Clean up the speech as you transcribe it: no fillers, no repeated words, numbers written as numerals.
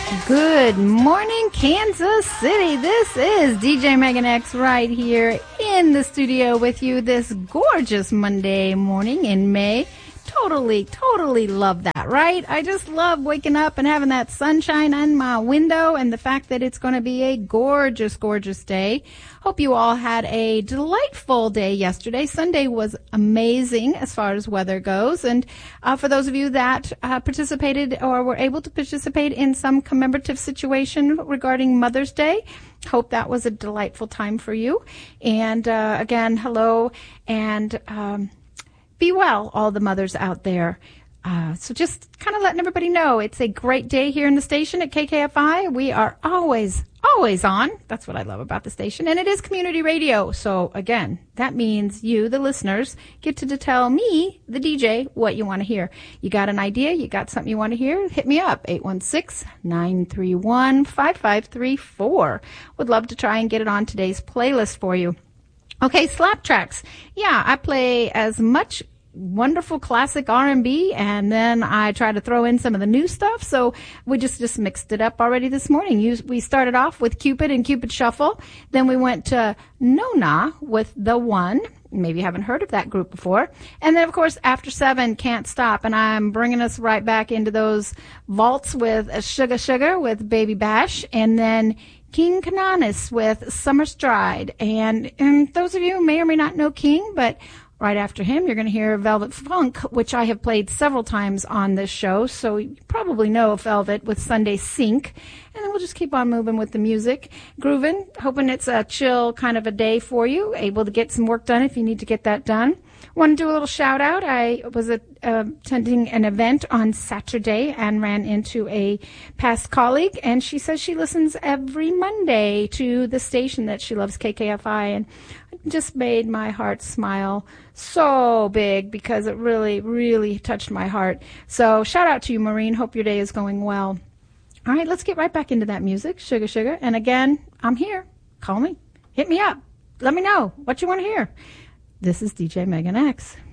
Good morning, Kansas City. This is DJ Megan X right here in the studio with you this gorgeous Monday morning in May. Totally love that, right? I just love waking up and having that sunshine on my window and the fact that it's going to be a gorgeous day. Hope you all had a delightful day yesterday. Sunday was amazing as far as weather goes. And for those of you that participated or were able to participate in some commemorative situation regarding Mother's Day, hope that was a delightful time for you. And again, hello and be well, all the mothers out there. So just kind of letting everybody know it's a great day here in the station at KKFI. We are always on. That's what I love about the station. And it is community radio. So again, that means you, the listeners, get to tell me, the DJ, what you want to hear. You got an idea? You got something you want to hear? Hit me up, 816-931-5534. Would love to try and get it on today's playlist for you. Okay, slap tracks. Yeah, I play as much wonderful classic R&B, and then I try to throw in some of the new stuff. So we just mixed it up already this morning. We started off with Cupid and Cupid Shuffle. Then we went to Nona with The One. Maybe you haven't heard of that group before. And then, of course, After 7, Can't Stop. And I'm bringing us right back into those vaults with Sugar Sugar with Baby Bash. And then King Canonis with Summer Stride. And those of you who may or may not know King, but right after him, you're going to hear Velvet Funk, which I have played several times on this show. So you probably know Velvet with Sunday Sync. And then we'll just keep on moving with the music. Grooving, hoping it's a chill kind of a day for you. Able to get some work done if you need to get that done. Want to do a little shout out. I was attending an event on Saturday and ran into a past colleague, and she says she listens every Monday to the station that she loves, KKFI, and it just made my heart smile so big because it really touched my heart. So shout out to you, Maureen. Hope your day is going well. All right, let's get right back into that music, Sugar Sugar. And again, I'm here. Call me. Hit me up. Let me know what you want to hear. This is DJ Megan X.